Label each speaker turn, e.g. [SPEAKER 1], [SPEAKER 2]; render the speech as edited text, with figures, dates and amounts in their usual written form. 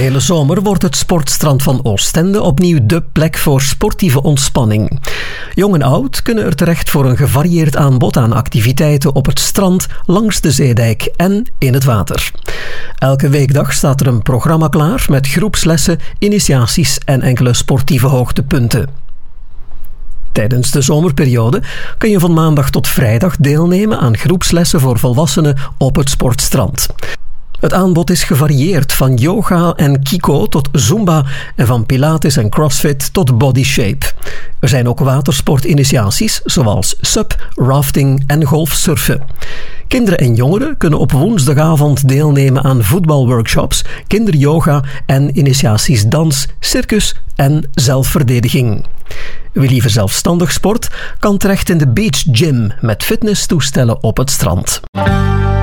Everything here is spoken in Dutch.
[SPEAKER 1] hele zomer wordt het sportstrand van Oostende opnieuw dé plek voor sportieve ontspanning. Jong en oud kunnen er terecht voor een gevarieerd aanbod aan activiteiten op het strand, langs de zeedijk en in het water. Elke weekdag staat er een programma klaar met groepslessen, initiaties en enkele sportieve hoogtepunten. Tijdens de zomerperiode kun je van maandag tot vrijdag deelnemen aan groepslessen voor volwassenen op het sportstrand. Het aanbod is gevarieerd van yoga en kiko tot zumba en van pilates en crossfit tot body shape. Er zijn ook watersportinitiaties zoals SUP, rafting en golfsurfen. Kinderen en jongeren kunnen op woensdagavond deelnemen aan voetbalworkshops, kinderyoga en initiaties dans, circus en zelfverdediging. Wie liever zelfstandig sport, kan terecht in de Beach Gym met fitnesstoestellen op het strand.